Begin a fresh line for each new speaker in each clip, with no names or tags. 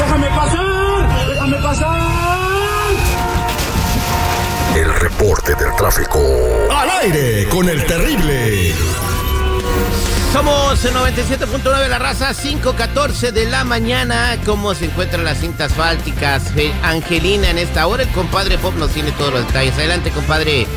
¡Déjame pasar! ¡Déjame pasar!
El reporte del tráfico.
Al aire con el terrible.
Somos el 97.9 La Raza, 5:14 de la mañana. ¿Cómo se encuentran las cintas asfálticas, Angelina, en esta hora? El compadre Pop nos tiene todos los detalles. Adelante, compadre.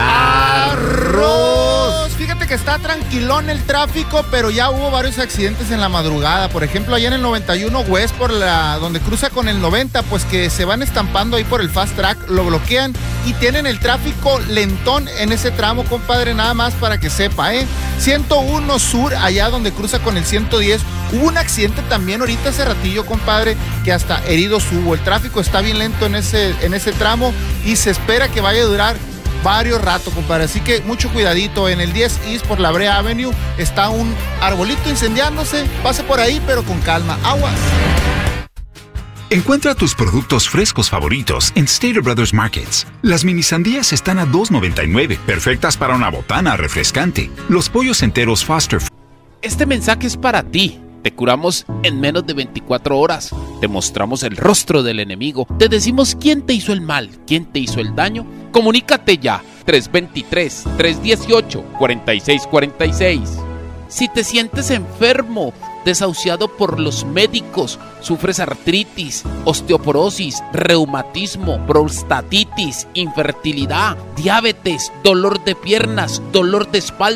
Arroz. Fíjate que está tranquilón el tráfico, pero ya hubo varios accidentes en la madrugada. Por ejemplo, allá en el 91 West, donde cruza con el 90, pues que se van estampando ahí por el Fast Track, lo bloquean y tienen el tráfico lentón en ese tramo, compadre, nada más para que sepa, 101 Sur, allá donde cruza con el 110, hubo un accidente también ahorita hace ratillo, compadre, que hasta heridos hubo. El tráfico está bien lento en ese tramo y se espera que vaya a durar varios ratos, compadre, así que mucho cuidadito. En el 10 East por la Brea Avenue está un arbolito incendiándose, pase por ahí pero con calma, aguas.
Encuentra tus productos frescos favoritos en Stater Brothers Markets. Las mini sandías están a $2.99, perfectas para una botana refrescante. Los pollos enteros Foster.
Este mensaje es para ti. Te curamos en menos de 24 horas. Te mostramos el rostro del enemigo. Te decimos quién te hizo el mal, quién te hizo el daño. Comunícate ya. 323-318-4646. Si te sientes enfermo, desahuciado por los médicos, sufres artritis, osteoporosis, reumatismo, prostatitis, infertilidad, diabetes, dolor de piernas, dolor de espalda,